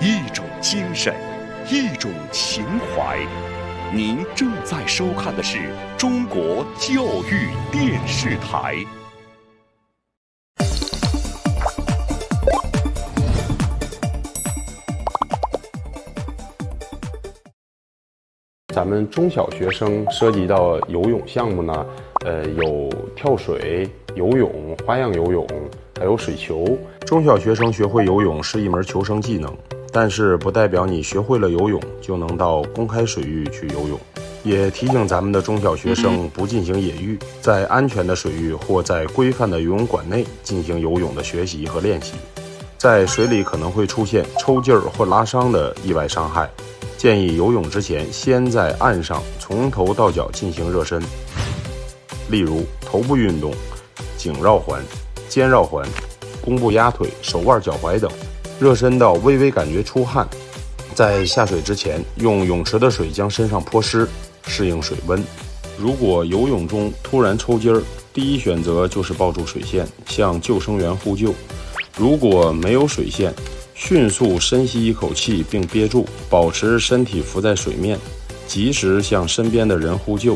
一种精神，一种情怀。您正在收看的是中国教育电视台。 咱们中小学生涉及到游泳项目呢，有跳水、游泳、花样游泳，还有水球。 中小学生学会游泳是一门求生技能，但是不代表你学会了游泳就能到公开水域去游泳。也提醒咱们的中小学生不进行野浴，在安全的水域或在规范的游泳馆内进行游泳的学习和练习。在水里可能会出现抽筋儿或拉伤的意外伤害，建议游泳之前先在岸上从头到脚进行热身，例如头部运动、颈绕环、肩绕环、弓步压腿、手腕、脚踝等，热身到微微感觉出汗。在下水之前，用泳池的水将身上泼湿，适应水温。如果游泳中突然抽筋儿，第一选择就是抱住水线，向救生员呼救。如果没有水线，迅速深吸一口气并憋住，保持身体浮在水面，及时向身边的人呼救。